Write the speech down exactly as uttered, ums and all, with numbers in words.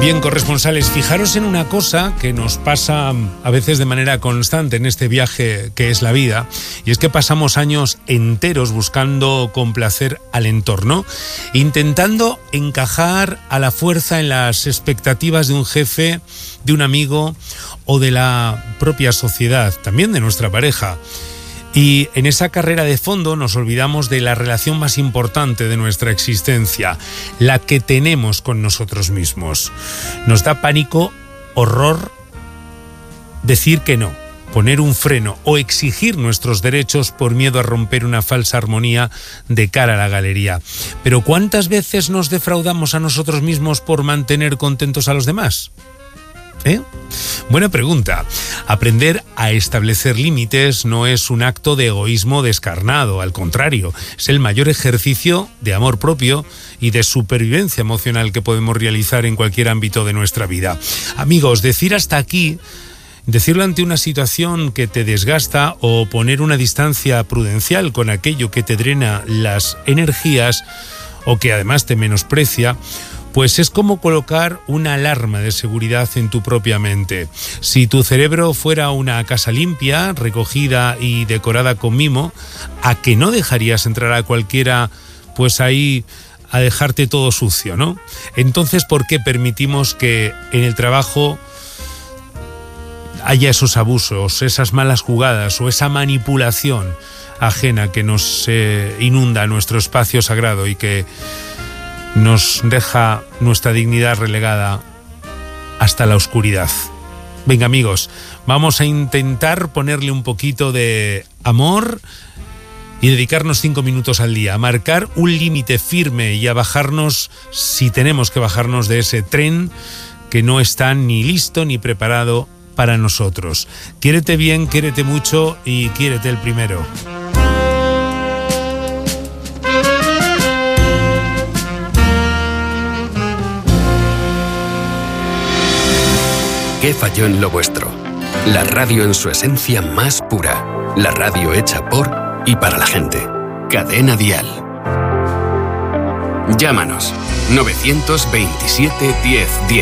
Bien, corresponsales, fijaros en una cosa que nos pasa a veces de manera constante en este viaje que es la vida, y es que pasamos años enteros buscando complacer al entorno, intentando encajar a la fuerza en las expectativas de un jefe, de un amigo o de la propia sociedad, también de nuestra pareja. Y en esa carrera de fondo nos olvidamos de la relación más importante de nuestra existencia, la que tenemos con nosotros mismos. Nos da pánico, horror, decir que no, poner un freno o exigir nuestros derechos por miedo a romper una falsa armonía de cara a la galería. Pero ¿cuántas veces nos defraudamos a nosotros mismos por mantener contentos a los demás? ¿Eh? Buena pregunta. Aprender a establecer límites no es un acto de egoísmo descarnado, al contrario, es el mayor ejercicio de amor propio y de supervivencia emocional que podemos realizar en cualquier ámbito de nuestra vida. Amigos, decir hasta aquí, decirlo ante una situación que te desgasta o poner una distancia prudencial con aquello que te drena las energías o que además te menosprecia, pues es como colocar una alarma de seguridad en tu propia mente. Si tu cerebro fuera una casa limpia, recogida y decorada con mimo, ¿a que no dejarías entrar a cualquiera, pues ahí a dejarte todo sucio, ¿no? Entonces, ¿por qué permitimos que en el trabajo haya esos abusos, esas malas jugadas o esa manipulación ajena que nos eh, inunda nuestro espacio sagrado y que nos deja nuestra dignidad relegada hasta la oscuridad? Venga, amigos, vamos a intentar ponerle un poquito de amor y dedicarnos cinco minutos al día, a marcar un límite firme y a bajarnos, si tenemos que bajarnos, de ese tren que no está ni listo ni preparado para nosotros. Quiérete bien, quiérete mucho y quiérete el primero. ¿Qué falló en lo vuestro? La radio en su esencia más pura. La radio hecha por y para la gente. Cadena Dial. Llámanos. novecientos veintisiete diez diez.